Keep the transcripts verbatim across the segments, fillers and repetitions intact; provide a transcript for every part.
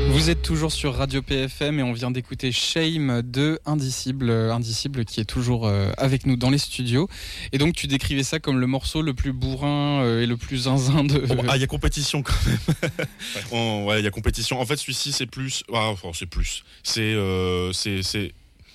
Vous êtes toujours sur Radio P F M et on vient d'écouter Shame de Indicible, Indicible qui est toujours euh, avec nous dans les studios. Et donc tu décrivais ça comme le morceau le plus bourrin euh, et le plus zinzin de... Oh, ah, il y a compétition quand même. oh, ouais, il y a compétition. En fait, celui-ci, c'est plus... Ah, oh, c'est plus. C'est... Euh, c'est, c'est...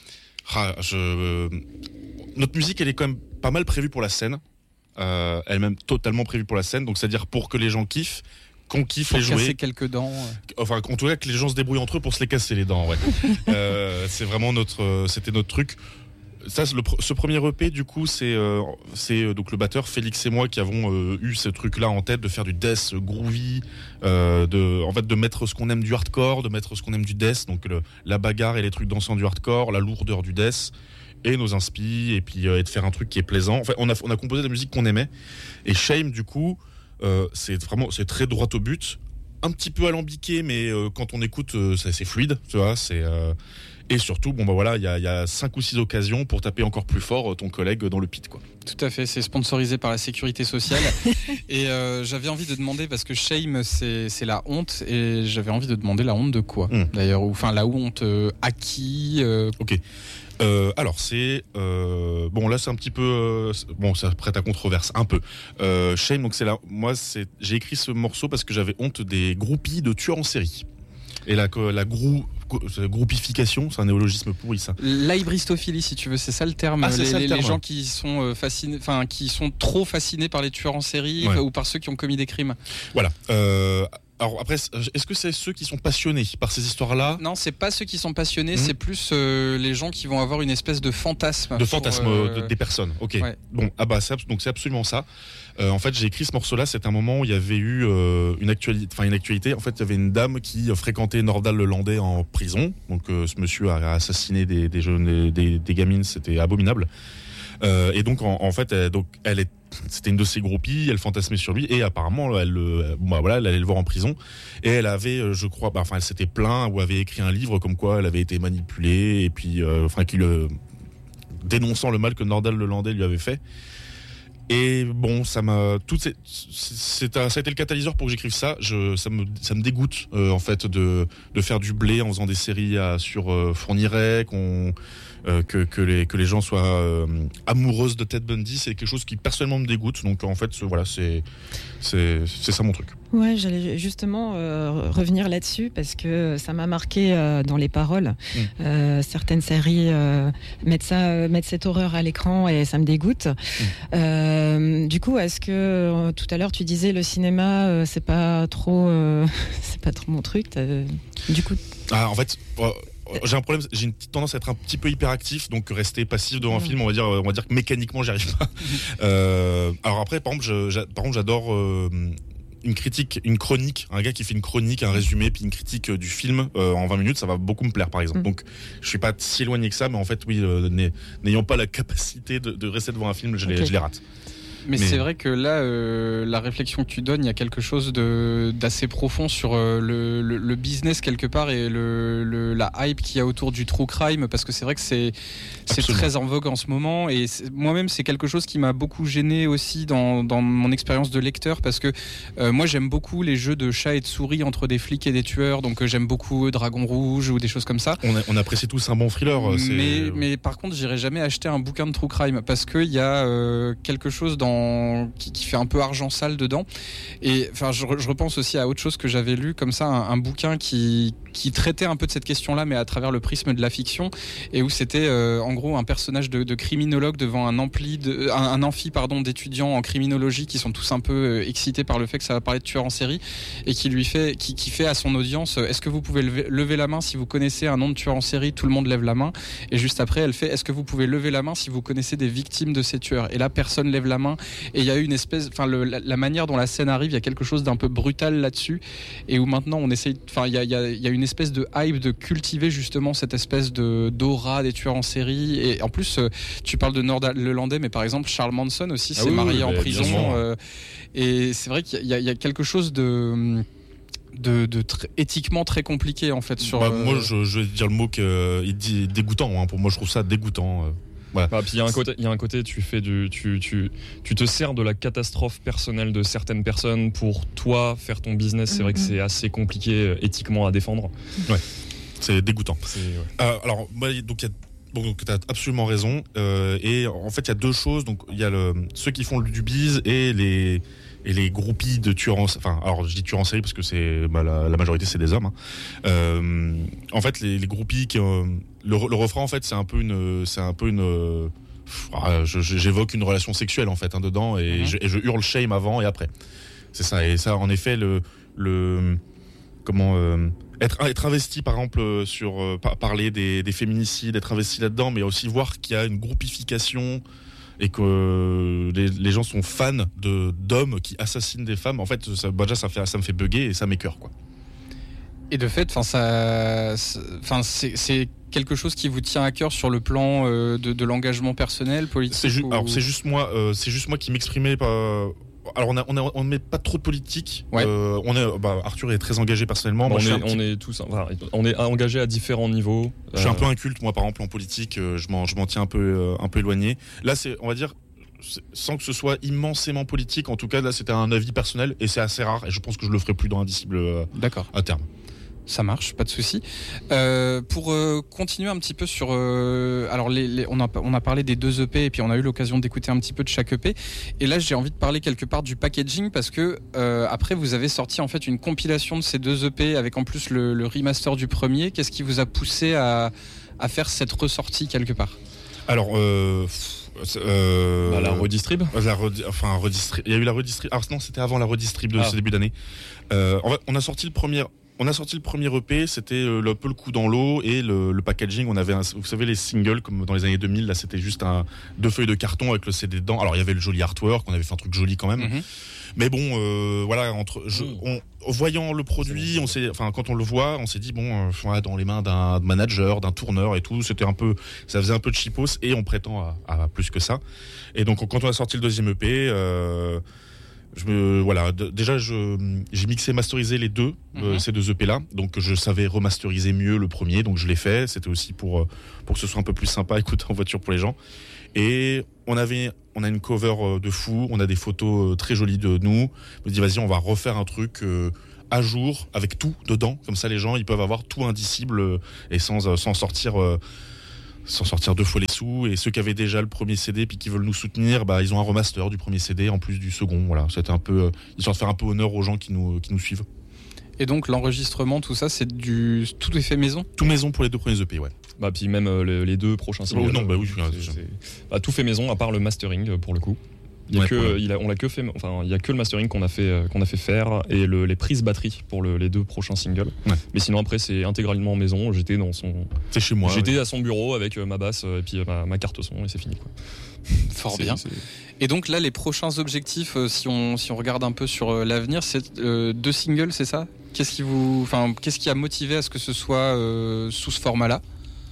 Ah, je... euh, Notre musique, elle est quand même pas mal prévue pour la scène. Euh, elle est même totalement prévue pour la scène. Donc, c'est-à-dire pour que les gens kiffent, qu'on kiffe pour les jouer. casser quelques dents. Enfin, en tout cas, que les gens se débrouillent entre eux pour se les casser les dents. Ouais. euh, c'est vraiment notre, c'était notre truc. Ça, le, ce premier E P, du coup, c'est, euh, c'est euh, donc le batteur Félix et moi qui avons euh, eu ce truc-là en tête de faire du death groovy, euh, de, en fait, de mettre ce qu'on aime du hardcore, de mettre ce qu'on aime du death, donc le, la bagarre et les trucs dansants du hardcore, la lourdeur du death et nos inspi, et puis euh, et de faire un truc qui est plaisant. Enfin, on a, on a composé de la musique qu'on aimait. Et Shame, du coup. Euh, c'est vraiment c'est très droit au but, un petit peu alambiqué, mais euh, quand on écoute euh, c'est, c'est fluide, tu vois, c'est euh... et surtout bon bah voilà, il y a il y a cinq ou six occasions pour taper encore plus fort ton collègue dans le pit, quoi. Tout à fait, c'est sponsorisé par la sécurité sociale. Et euh, j'avais envie de demander, parce que shame c'est c'est la honte, et j'avais envie de demander la honte de quoi, mmh. d'ailleurs, ou enfin la honte euh, à qui euh... Ok. Euh, alors c'est euh, bon là c'est un petit peu euh, bon ça prête à controverse un peu. Euh, Shame, donc c'est là, moi c'est j'ai écrit ce morceau parce que j'avais honte des groupies de tueurs en série. Et la la grou, groupification, c'est un néologisme pourri ça. L'hybristophilie, si tu veux, c'est ça le terme. Ah, c'est les, ça le les, terme. Les gens qui sont fascinés, enfin qui sont trop fascinés par les tueurs en série, ouais. ou par ceux qui ont commis des crimes. Voilà. Euh, Alors après, est-ce que c'est ceux qui sont passionnés par ces histoires-là ? Non, c'est pas ceux qui sont passionnés, mmh. c'est plus euh, les gens qui vont avoir une espèce de fantasme. De fantasme euh... de, des personnes, ok. Ouais. Bon, ah bah c'est, donc c'est absolument ça. Euh, en fait, j'ai écrit ce morceau-là, c'est un moment où il y avait eu euh, une actualité, enfin une actualité. En fait, il y avait une dame qui fréquentait Nordal Lelandais en prison. Donc, euh, ce monsieur a assassiné des, des jeunes, des, des gamines, c'était abominable. Euh, et donc, en, en fait, elle, donc, elle est, c'était une de ses groupies, elle fantasmait sur lui, et apparemment, elle, euh, bah, voilà, elle allait le voir en prison, et elle avait, je crois, bah, enfin, elle s'était plaint ou avait écrit un livre comme quoi elle avait été manipulée, et puis, euh, enfin, qu'il euh, dénonçant le mal que Nordal Lelandais lui avait fait. Et bon, ça m'a tout c'est, c'est, ça a été le catalyseur pour que j'écrive ça. Je, ça me, ça me dégoûte euh, en fait de, de faire du blé en faisant des séries à, sur euh, Fourniret, qu'on Euh, que, que, les, que les gens soient euh, amoureuses de Ted Bundy, c'est quelque chose qui personnellement me dégoûte. Donc en fait, voilà, c'est, c'est, c'est ça mon truc. Ouais, j'allais justement euh, revenir là-dessus parce que ça m'a marqué euh, dans les paroles. Mmh. Euh, certaines séries euh, mettent, ça, euh, mettent cette horreur à l'écran et ça me dégoûte. Mmh. Euh, du coup, est-ce que euh, tout à l'heure tu disais le cinéma, euh, c'est pas trop, euh, c'est pas trop mon truc. Du coup. Ah, en fait. Euh, J'ai un problème, j'ai une petite tendance à être un petit peu hyperactif, donc rester passif devant mmh. un film, on va dire, on va dire que mécaniquement j'y arrive pas. euh, alors après, par exemple, je, j'a, par exemple, j'adore euh, une critique, une chronique, un gars qui fait une chronique, un résumé, puis une critique euh, du film euh, en vingt minutes, ça va beaucoup me plaire, par exemple. Mmh. Donc, je suis pas si éloigné que ça, mais en fait, oui, euh, n'ayant pas la capacité de, de rester devant un film, je, okay. les, je les rate. Mais, mais c'est vrai que là, euh, la réflexion que tu donnes, il y a quelque chose de, d'assez profond sur euh, le, le, le business quelque part et le, le, la hype qu'il y a autour du true crime, parce que c'est vrai que c'est, c'est très en vogue en ce moment. Et moi-même, c'est quelque chose qui m'a beaucoup gêné aussi dans, dans mon expérience de lecteur, parce que euh, moi, j'aime beaucoup les jeux de chat et de souris entre des flics et des tueurs. Donc, euh, j'aime beaucoup Dragon Rouge ou des choses comme ça. On, a, on apprécie tous un bon thriller. C'est... Mais, mais par contre, j'irai jamais acheter un bouquin de true crime, parce qu'il y a euh, quelque chose dans Qui, qui fait un peu argent sale dedans. Et enfin, je, je repense aussi à autre chose que j'avais lu comme ça, un, un bouquin qui, qui traitait un peu de cette question-là, mais à travers le prisme de la fiction, et où c'était euh, en gros un personnage de, de criminologue devant un ampli, de, un, un amphi pardon d'étudiants en criminologie qui sont tous un peu euh, excités par le fait que ça va parler de tueurs en série, et qui lui fait, qui, qui fait à son audience, est-ce que vous pouvez lever, lever la main si vous connaissez un nom de tueur en série? Tout le monde lève la main. Et juste après, elle fait, est-ce que vous pouvez lever la main si vous connaissez des victimes de ces tueurs? Et là, personne lève la main. Et il y a eu une espèce, enfin la, la manière dont la scène arrive, il y a quelque chose d'un peu brutal là-dessus, et où maintenant on essaye, enfin il y a, y, a, y a une espèce de hype de cultiver justement cette espèce de d'aura des tueurs en série. Et en plus, euh, tu parles de Nordal Lelandais, mais par exemple Charles Manson aussi ah s'est oui, marié oui, en prison, euh, et c'est vrai qu'il y a, y a quelque chose de de, de tr- éthiquement très compliqué en fait sur. Bah, euh... Moi, je, je vais dire le mot que il dit dégoûtant. Hein. Pour moi, je trouve ça dégoûtant. Euh. Voilà. Bah, puis il y a un côté, il y a un côté, tu fais du, tu, tu, tu te sers de la catastrophe personnelle de certaines personnes pour toi faire ton business. C'est mm-hmm. vrai que c'est assez compliqué euh, éthiquement à défendre. Ouais, c'est dégoûtant. C'est, ouais. euh, alors, bah, donc il y a Bon, donc tu as absolument raison. Euh, et en fait, il y a deux choses. Donc, il y a le, ceux qui font du bise et les et les groupies de tueurs en, enfin, alors je dis tueurs en série parce que c'est bah, la, la majorité c'est des hommes. Hein. Euh, en fait, les, les groupies qui euh, le, le refrain en fait, c'est un peu une, c'est un peu une. Euh, je, j'évoque une relation sexuelle en fait hein, dedans et, mm-hmm. je, et je hurle shame avant et après. C'est ça. Et ça, en effet, le le comment. Euh, Être, être investi par exemple sur euh, parler des, des féminicides, être investi là-dedans, mais aussi voir qu'il y a une groupification et que euh, les, les gens sont fans de, d'hommes qui assassinent des femmes. En fait, ça, bah déjà ça, fait, ça me fait bugger et ça m'écoeure quoi. Et de fait, enfin ça, enfin c'est, c'est quelque chose qui vous tient à cœur sur le plan euh, de, de l'engagement personnel, politique. C'est ju- ou... alors c'est juste moi, euh, c'est juste moi qui m'exprimais pas. Alors on a, on a, on ne met pas trop de politique. Ouais. Euh, on est, bah, Arthur est très engagé personnellement. Bon, moi, on, je est, petit... on est tous, enfin, on est engagé à différents niveaux. Je suis un peu inculte moi par exemple en politique. Euh, je m'en, je m'en tiens un peu, euh, un peu éloigné. Là c'est, on va dire, sans que ce soit immensément politique. En tout cas là c'était un avis personnel et c'est assez rare. Et je pense que je le ferai plus dans Indicible euh, D'accord. à terme. Ça marche, pas de souci. Euh, pour euh, continuer un petit peu sur, euh, alors les, les, on a on a parlé des deux E P et puis on a eu l'occasion d'écouter un petit peu de chaque E P. Et là, j'ai envie de parler quelque part du packaging parce que euh, après vous avez sorti en fait une compilation de ces deux E P avec en plus le, le remaster du premier. Qu'est-ce qui vous a poussé à à faire cette ressortie quelque part ? Alors. Euh... Euh, bah, la redistrib la redi- enfin redistrib il y a eu la redistrib alors non c'était avant la redistrib de ah. ce début d'année euh, en fait, on a sorti le premier on a sorti le premier E P c'était euh, un peu le coup dans l'eau et le, le packaging on avait un, vous savez les singles comme dans les années deux mille là c'était juste un, deux feuilles de carton avec le C D dedans alors il y avait le joli artwork on avait fait un truc joli quand même mm-hmm. mais bon euh, voilà entre je, on, en voyant le produit on s'est enfin quand on le voit on s'est dit bon euh, dans les mains d'un manager d'un tourneur et tout c'était un peu ça faisait un peu de cheapos et on prétend à, à plus que ça et donc quand on a sorti le deuxième E P euh, je me voilà d- déjà je j'ai mixé masterisé les deux mm-hmm. euh, ces deux E P là donc je savais remasteriser mieux le premier donc je l'ai fait c'était aussi pour pour que ce soit un peu plus sympa à écouter en voiture pour les gens et on avait on a une cover de fou on a des photos très jolies de nous on me dit vas-y on va refaire un truc euh, à jour avec tout dedans comme ça les gens ils peuvent avoir tout indicible et sans sans sortir euh, sans sortir deux fois les sous et ceux qui avaient déjà le premier C D puis qui veulent nous soutenir bah ils ont un remaster du premier C D en plus du second voilà c'était un peu euh, histoire de faire un peu honneur aux gens qui nous qui nous suivent. Et donc l'enregistrement tout ça c'est du tout est fait maison tout maison pour les deux premiers E P ouais. Bah puis même euh, les, les deux prochains singles. Oh, non bah oui c'est, c'est, bah, tout fait maison à part le mastering pour le coup. Il y a ouais, que, il a, on l'a que fait, enfin il y a que le mastering qu'on a fait, euh, qu'on a fait faire et le, les prises batterie pour le, les deux prochains singles. Ouais. Mais sinon après c'est intégralement maison. J'étais dans son, c'est chez moi. J'étais ouais. à son bureau avec euh, ma basse euh, et puis euh, ma, ma carte son et c'est fini quoi. Fort c'est, bien. C'est... Et donc là les prochains objectifs, euh, si on si on regarde un peu sur euh, l'avenir, c'est euh, deux singles, c'est ça ? Qu'est-ce qui vous, enfin qu'est-ce qui a motivé à ce que ce soit euh, sous ce format-là ?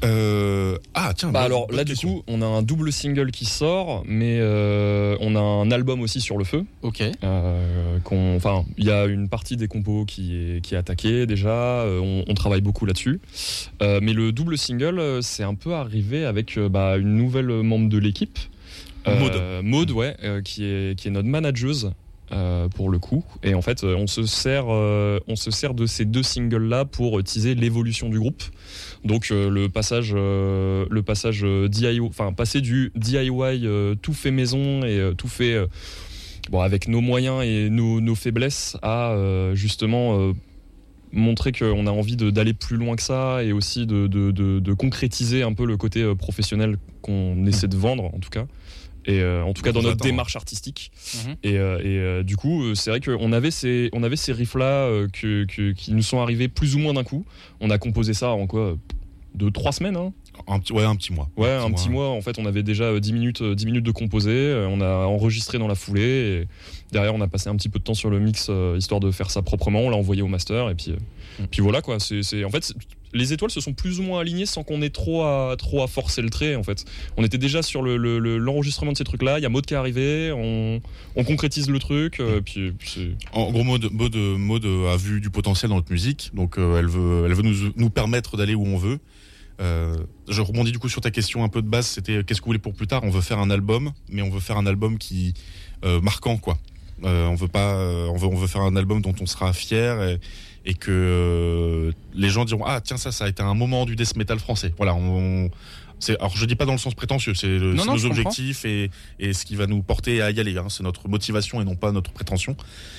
Euh... Ah tiens. Bah bonne, alors bonne là question. du coup on a un double single qui sort, mais euh, on a un album aussi sur le feu. Ok. Euh, qu'on, enfin il y a une partie des compos qui est qui est attaquée déjà. Euh, on, on travaille beaucoup là-dessus. Euh, mais le double single c'est un peu arrivé avec euh, bah, une nouvelle membre de l'équipe. Euh, Maud. Maud ouais, euh, qui est qui est notre manageuse. Euh, pour le coup et en fait on se sert euh, on se sert de ces deux singles là pour teaser l'évolution du groupe donc euh, le passage euh, le passage D I Y enfin passer du D I Y euh, tout fait maison et euh, tout fait euh, bon avec nos moyens et nos, nos faiblesses à euh, justement euh, montrer qu'on a envie de, d'aller plus loin que ça et aussi de, de, de, de concrétiser un peu le côté euh, professionnel qu'on essaie de vendre en tout cas. Et euh, en tout cas dans notre démarche artistique. Mmh. Et, euh, et euh, du coup, c'est vrai qu'on avait ces, on avait ces riffs-là euh, que, que, qui nous sont arrivés plus ou moins d'un coup. On a composé ça en quoi ? Deux, trois semaines hein un petit, ouais, un petit mois. Ouais, un petit, un petit mois. mois. En fait, on avait déjà dix minutes, dix minutes de composer. On a enregistré dans la foulée. Et derrière, on a passé un petit peu de temps sur le mix, euh, histoire de faire ça proprement. On l'a envoyé au master. Et puis, euh, mmh. puis voilà, quoi. C'est, c'est, en fait, c'est, les étoiles se sont plus ou moins alignées sans qu'on ait trop à, trop à forcer le trait, en fait. On était déjà sur le, le, le, l'enregistrement de ces trucs-là. Il y a Maud qui est arrivé. On, on concrétise le truc. Euh, puis, puis c'est... En gros, Maud, Maud, Maud a vu du potentiel dans notre musique. Donc, euh, elle veut, elle veut nous, nous permettre d'aller où on veut. Euh, je rebondis du coup sur ta question un peu de base, c'était qu'est-ce que vous voulez pour plus tard? On veut faire un album, mais on veut faire un album qui euh, marquant quoi. Euh, on veut pas, euh, on veut, on veut faire un album dont on sera fier et, et que euh, les gens diront ah tiens ça, ça a été un moment du death metal français. Voilà, on, on c'est, alors je dis pas dans le sens prétentieux, c'est, le, non, c'est non, nos objectifs et, et ce qui va nous porter à y aller. Hein, c'est notre motivation et non pas notre prétention.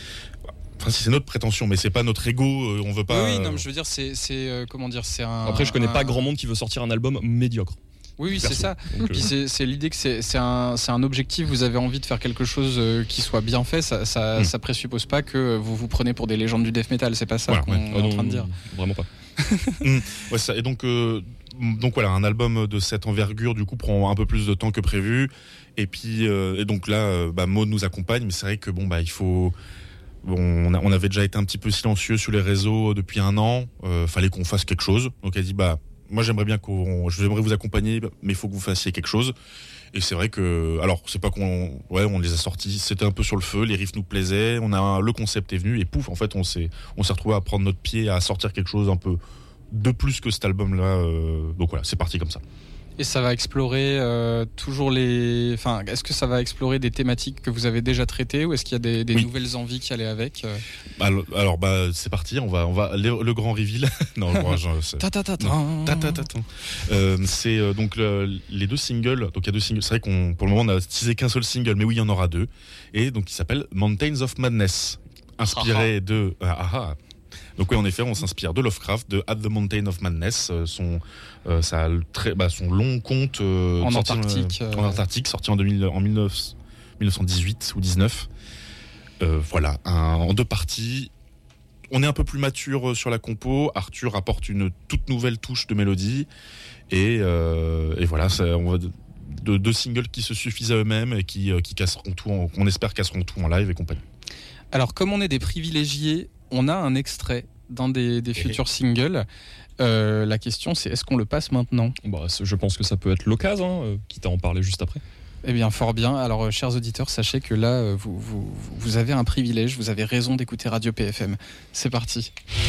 Enfin, si c'est notre prétention, mais c'est pas notre ego. Euh, on veut pas. Oui, oui, non, mais je veux dire, c'est, c'est euh, comment dire, c'est un. Après, je connais un... pas grand monde qui veut sortir un album médiocre. Oui, oui, c'est ça. Donc, Puis euh... c'est, c'est l'idée que c'est, c'est, un, c'est un objectif. Vous avez envie de faire quelque chose euh, qui soit bien fait. Ça, ça, mm. ça présuppose pas que vous vous prenez pour des légendes du death metal. C'est pas ça voilà, qu'on ouais. est oh, en non, train de dire. Vraiment pas. mm. Ouais, ça, et donc, euh, donc voilà, un album de cette envergure du coup prend un peu plus de temps que prévu. Et puis, euh, et donc là, euh, bah, Maud nous accompagne, mais c'est vrai que bon bah il faut. Bon, on, a, on avait déjà été un petit peu silencieux sur les réseaux depuis un an. Euh, fallait qu'on fasse quelque chose. Donc elle dit bah moi j'aimerais bien qu'on, j'aimerais vous accompagner, mais il faut que vous fassiez quelque chose. Et c'est vrai que, alors c'est pas qu'on, ouais, on les a sortis, c'était un peu sur le feu, les riffs nous plaisaient, on a le concept est venu et pouf, en fait on s'est, on s'est retrouvé à prendre notre pied, à sortir quelque chose un peu de plus que cet album-là. Euh, donc voilà, c'est parti comme ça. Et ça va explorer euh, toujours les. Enfin, est-ce que ça va explorer des thématiques que vous avez déjà traitées ou est-ce qu'il y a des, des oui. nouvelles envies qui allaient avec euh... alors, alors bah c'est parti, on va on va le, le grand reveal. non, moi, je, c'est... Ta ta ta ta. Ta ta ta ta. Euh, c'est euh, donc le, les deux singles. Donc il y a deux singles. C'est vrai qu'on pour le moment on a teasé qu'un seul single, mais oui il y en aura deux. Et donc il s'appelle Mountains of Madness, inspiré ah, de ah, ah. Donc oui, en effet, on s'inspire de Lovecraft, de At the Mountain of Madness, euh, son, euh, ça, très, bah, son long conte euh, en, sorti, Antarctique, euh, en Antarctique, sorti en, deux mille, en mille neuf cent dix-huit ou dix-neuf. Euh, voilà, un, en deux parties. On est un peu plus mature sur la compo. Arthur apporte une toute nouvelle touche de mélodie. Et, euh, et voilà, ça, on va de, deux singles qui se suffisent à eux-mêmes et qui, qui casseront tout, en, on espère casseront tout en live et compagnie. Alors, comme on est des privilégiés, on a un extrait d'un des, des futurs singles. Euh, la question, c'est est-ce qu'on le passe maintenant ? Bah, je pense que ça peut être l'occasion, hein, quitte à en parler juste après. Eh bien, fort bien. Alors, euh, chers auditeurs, sachez que là, euh, vous, vous, vous avez un privilège, vous avez raison d'écouter Radio P F M. C'est parti.